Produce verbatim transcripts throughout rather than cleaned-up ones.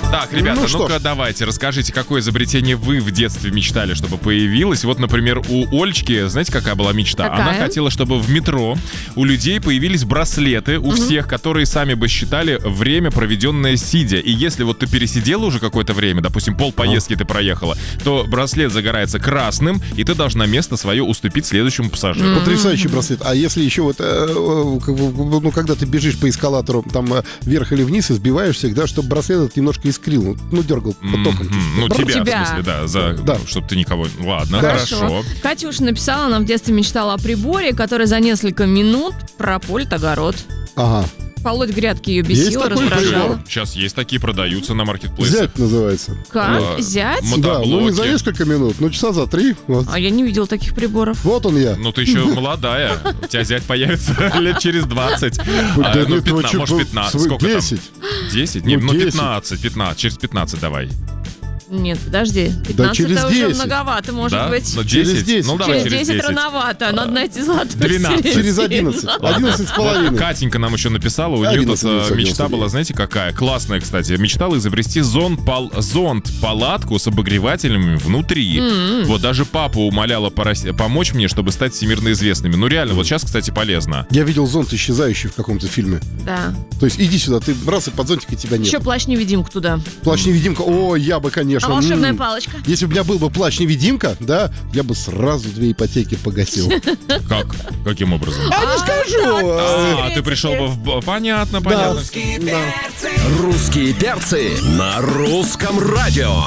Так, ребята, Ну что ну-ка ж. давайте, расскажите, какое изобретение вы в детстве мечтали, чтобы появилось. Вот, например, у Олечки, знаете, какая была мечта? Какая? Она хотела, чтобы в метро у людей появились браслеты, у всех, которые сами бы считали время, проведенное сидя. И если вот ты пересидела уже какое-то время, допустим, пол поездки ты проехала, то браслет загорается красным, и ты должна место свое уступить следующему пассажиру. Потрясающий браслет. А если еще вот, э, э, как бы, ну, когда ты бежишь по эскалатору, там, э, вверх или вниз, и сбиваешься, да, чтобы браслет этот немножко искрил, ну, ну, дергал потоком. Мгм. Ну, Бра- тебя, Тебя. в смысле, да, за, Да. ну, чтобы ты никого... Ладно, Хорошо. хорошо. Катюша написала, она в детстве мечтала о приборе, который за несколько минут прополит огород. Ага. Полоть грядки ее Есть бесило, такой раздражало. прибор? Сейчас есть такие, продаются на маркетплейсе. Взять называется. Как? Да. Зять? Мо- Да, ну не Мотоблоки. за несколько минут, ну часа за три. Вот, А я не видел таких приборов. вот он я. Ну, ты еще молодая. У тебя зять появится лет через двадцать. А, Да ну, нет, ну, пятнадцать, чё, может, ну, пятнадцать. свой- Сколько там? десять. десять? Не, Ну, ну, десять. пятнадцать, пятнадцать. Через пятнадцать давай. Нет, подожди. пятнадцать через это уже десять. многовато, может Да? быть. Ну, Через десять. десять. Ну, давай Через через десять десять. рановато, надо найти золотую двенадцать. середину. Через одиннадцать. одиннадцать с половиной. Катенька нам еще написала, у нее тут одиннадцать, э, одиннадцать, мечта одиннадцать. была, знаете, какая? Классная, кстати. Мечтала изобрести зонт, пал, зонт палатку с обогревателями внутри. Вот даже папа умоляла порас- помочь мне, чтобы стать всемирно известными. Ну реально, вот сейчас, кстати, полезно. Я видел зонт исчезающий в каком-то фильме. Да. То есть иди сюда, ты раз и под зонтик, и тебя нет. Еще плащ-невидимку туда. Плащ-невидимка. О, я бы, А конечно. волшебная м. палочка? Если бы у меня был бы плащ-невидимка, да, я бы сразу две ипотеки погасил. Как? Каким образом? А не скажу. А, ты пришел бы в... б- Понятно, Да. понятно. Русские перцы на русском радио.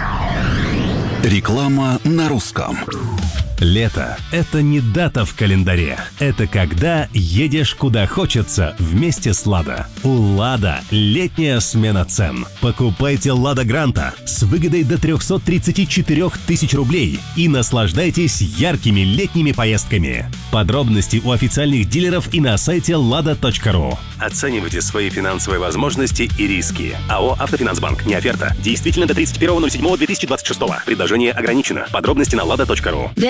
Реклама на русском. Лето – это не дата в календаре. Это когда едешь куда хочется вместе с «Лада». У «Лада» летняя смена цен. Покупайте «Лада Гранта» с выгодой до триста тридцать четыре тысяч рублей и наслаждайтесь яркими летними поездками. Подробности у официальных дилеров и на сайте лада точка ру. Оценивайте свои финансовые возможности и риски. АО «Автофинансбанк». Не оферта. Действительно до тридцать первого ноль седьмого две тысячи двадцать шестого. Предложение ограничено. Подробности на лада точка ру.